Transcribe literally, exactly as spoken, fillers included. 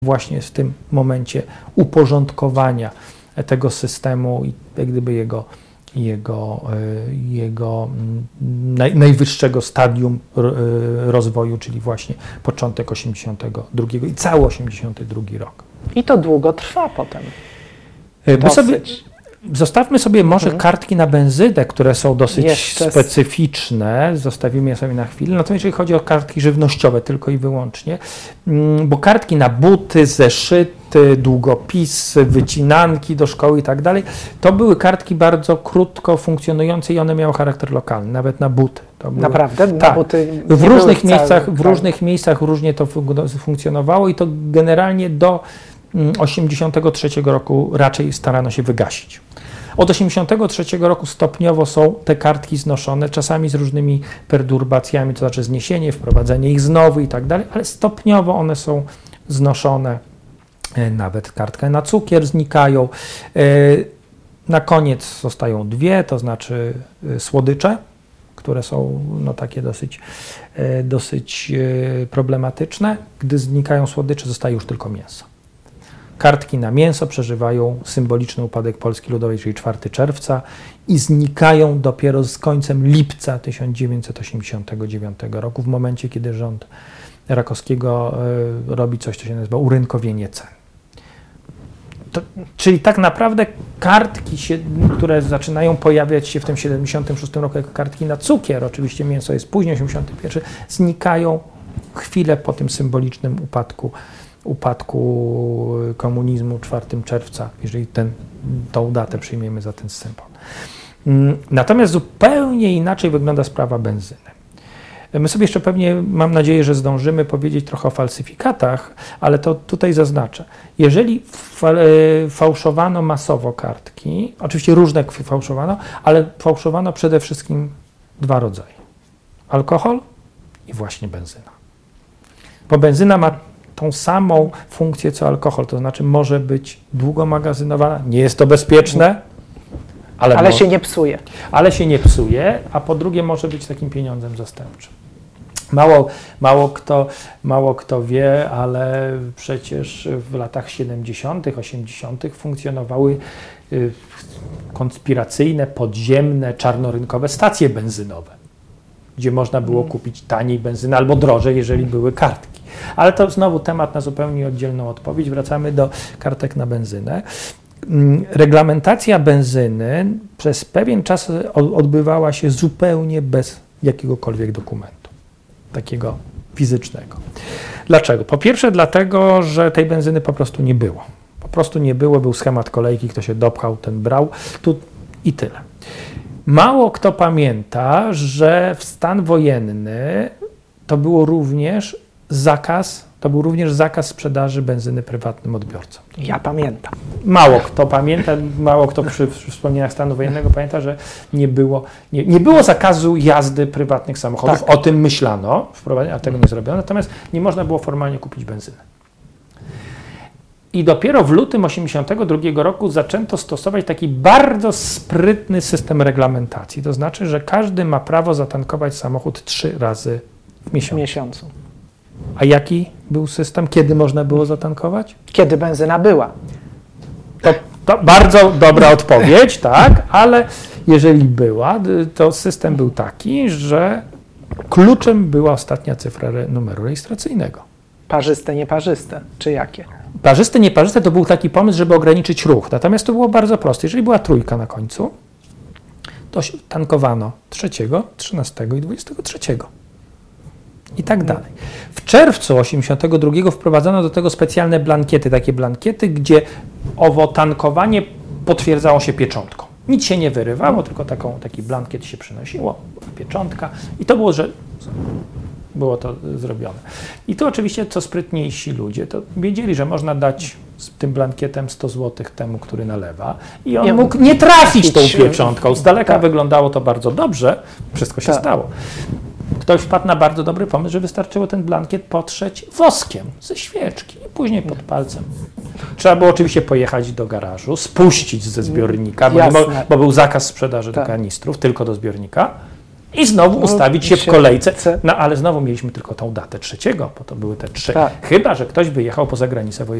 właśnie w tym momencie uporządkowania tego systemu i jak gdyby jego, jego, jego naj, najwyższego stadium rozwoju, czyli właśnie początek osiemdziesiątego drugiego i cały osiemdziesiąty drugi rok. I to długo trwa potem. My sobie, zostawmy sobie może mhm. kartki na benzynę, które są dosyć Jeszcze specyficzne, zostawimy je sobie na chwilę. Natomiast jeżeli chodzi o kartki żywnościowe tylko i wyłącznie, bo kartki na buty, zeszyty, długopisy, wycinanki do szkoły i tak dalej, to były kartki bardzo krótko funkcjonujące i one miały charakter lokalny, nawet na buty. To były, Naprawdę? Na tak, buty w różnych miejscach, w różnych miejscach różnie to funkcjonowało i to generalnie do osiemdziesiątego trzeciego roku raczej starano się wygasić. Od osiemdziesiątego trzeciego roku stopniowo są te kartki znoszone, czasami z różnymi perturbacjami, to znaczy zniesienie, wprowadzenie ich znowu i tak dalej, ale stopniowo one są znoszone. Nawet kartkę na cukier znikają. Na koniec zostają dwie, to znaczy słodycze, które są no, takie dosyć, dosyć problematyczne. Gdy znikają słodycze, zostaje już tylko mięso. Kartki na mięso przeżywają symboliczny upadek Polski Ludowej, czyli czwartego czerwca i znikają dopiero z końcem lipca tysiąc dziewięćset osiemdziesiątego dziewiątego roku, w momencie, kiedy rząd Rakowskiego y, robi coś, co się nazywa urynkowienie cen. To, czyli tak naprawdę kartki, się, które zaczynają pojawiać się w tym siedemdziesiątym szóstym roku jako kartki na cukier, oczywiście mięso jest później, osiemdziesiąty pierwszy, znikają chwilę po tym symbolicznym upadku upadku komunizmu czwartego czerwca, jeżeli ten, tą datę przyjmiemy za ten symbol. Natomiast zupełnie inaczej wygląda sprawa benzyny. My sobie jeszcze pewnie, mam nadzieję, że zdążymy powiedzieć trochę o falsyfikatach, ale to tutaj zaznaczę. Jeżeli fałszowano masowo kartki, oczywiście różne fałszowano, ale fałszowano przede wszystkim dwa rodzaje. Alkohol i właśnie benzyna. Bo benzyna ma tą samą funkcję co alkohol, to znaczy może być długo magazynowana, nie jest to bezpieczne, ale, ale mo- się nie psuje. Ale się nie psuje, a po drugie może być takim pieniądzem zastępczym. Mało, mało, kto, mało kto wie, ale przecież w latach siedemdziesiątych, osiemdziesiątych funkcjonowały y, konspiracyjne, podziemne, czarnorynkowe stacje benzynowe, gdzie można było kupić taniej benzynę albo drożej, jeżeli były kartki. Ale to znowu temat na zupełnie oddzielną odpowiedź. Wracamy do kartek na benzynę. Reglamentacja benzyny przez pewien czas odbywała się zupełnie bez jakiegokolwiek dokumentu, takiego fizycznego. Dlaczego? Po pierwsze dlatego, że tej benzyny po prostu nie było. Po prostu nie było, był schemat kolejki, kto się dopchał, ten brał, tu i tyle. Mało kto pamięta, że w stan wojenny to było również zakaz, to był również zakaz sprzedaży benzyny prywatnym odbiorcom. Ja pamiętam. Mało kto pamięta, mało kto przy, przy wspomnieniach stanu wojennego pamięta, że nie było, nie, nie było zakazu jazdy prywatnych samochodów. Tak. O tym myślano, wprowadzenie, a tego nie zrobiono, natomiast nie można było formalnie kupić benzyny. I dopiero w lutym osiemdziesiątego drugiego roku zaczęto stosować taki bardzo sprytny system reglamentacji. To znaczy, że każdy ma prawo zatankować samochód trzy razy w miesiącu. W miesiącu. A jaki był system? Kiedy można było zatankować? Kiedy benzyna była. To, to bardzo dobra odpowiedź, tak, ale jeżeli była, to system był taki, że kluczem była ostatnia cyfra numeru rejestracyjnego. Parzyste, nieparzyste, czy jakie? Parzyste, nieparzyste to był taki pomysł, żeby ograniczyć ruch. Natomiast to było bardzo proste. Jeżeli była trójka na końcu, to tankowano trzeciego, trzynastego i dwudziestego trzeciego. I tak dalej. W czerwcu osiemdziesiątego drugiego wprowadzono do tego specjalne blankiety, takie blankiety, gdzie owo tankowanie potwierdzało się pieczątką. Nic się nie wyrywało, tylko taką, taki blankiet się przynosiło, pieczątka i to było, że było to zrobione. I tu oczywiście co sprytniejsi ludzie, to wiedzieli, że można dać z tym blankietem sto złotych temu, który nalewa i on nie mógł nie trafić tą pieczątką. Z daleka tak. Wyglądało to bardzo dobrze, wszystko się tak. stało. Ktoś wpadł na bardzo dobry pomysł, że wystarczyło ten blankiet potrzeć woskiem ze świeczki i później pod palcem. Trzeba było oczywiście pojechać do garażu, spuścić ze zbiornika, bo, nie, bo był zakaz sprzedaży tak. do kanistrów, tylko do zbiornika i znowu No, ustawić się w się kolejce. chce. No ale znowu mieliśmy tylko tą datę trzeciego, bo to były te trzy. Tak. Chyba że ktoś wyjechał poza granicę województwa.